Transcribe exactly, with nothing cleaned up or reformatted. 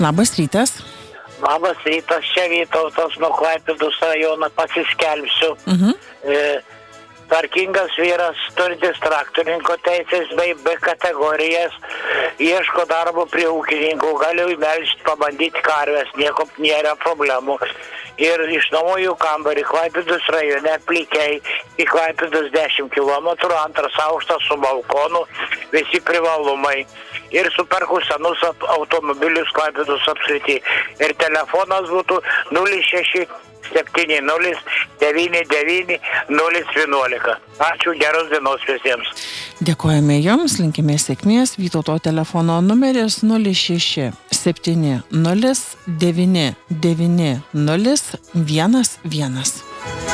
Labas rytas. Labas rytas, čia Vytautas nuo Klaipėdos rajono, pasiskelbsiu. Mhm. E, Tvarkingas vyras, turintis traktorininko teisės bei B kategorijas, ieško darbo prie ūkininkų, galiu įmelžti, pabandyti karves, nieko nėra problemų. Ir išnuomoju kambarį Klaipėdos rajone plikiai, į Klaipėdos dešimt kilometrų, antras aukštas su balkonu, visi privalumai. Ir superku senus automobilius Klaipėdos apskrity. Ir telefonas būtų nulis šeši septyni nulis devyni devyni nulis vienuolika. Ačiū, geros dienos visiems. Dėkojame Jums, linkime sėkmės. Vytauto telefono numeris nulis šeši septyni nulis devyni devyni nulis vienas vienas.